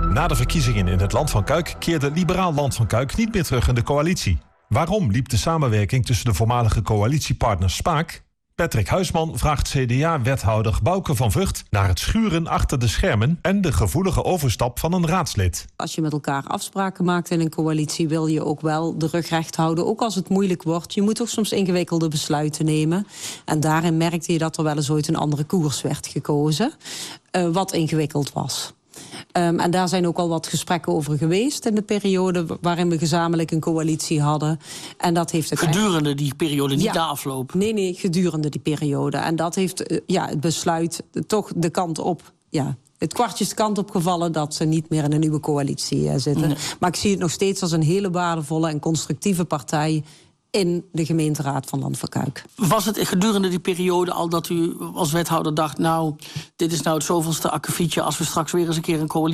Na de verkiezingen in het Land van Kuik keerde liberaal Land van Kuik niet meer terug in de coalitie. Waarom liep de samenwerking tussen de voormalige coalitiepartners spaak? Patrick Huisman vraagt CDA-wethouder Bouke van Vught naar het schuren achter de schermen en de gevoelige overstap van een raadslid. Als je met elkaar afspraken maakt in een coalitie, wil je ook wel de rug recht houden. Ook als het moeilijk wordt. Je moet ook soms ingewikkelde besluiten nemen. En daarin merkte je dat er wel eens ooit een andere koers werd gekozen. Wat ingewikkeld was. En daar zijn ook al wat gesprekken over geweest in de periode waarin we gezamenlijk een coalitie hadden. En dat heeft gedurende die periode, niet na afloop? Nee, gedurende die periode. En dat heeft het besluit toch de kant op. Ja, het kwartje is de kant op gevallen dat ze niet meer in een nieuwe coalitie zitten. Nee. Maar ik zie het nog steeds als een hele waardevolle en constructieve partij in de gemeenteraad van Land van Kuik. Was het gedurende die periode al dat u als wethouder dacht, nou, dit is nou het zoveelste akkefietje als we straks weer eens een keer een coalitie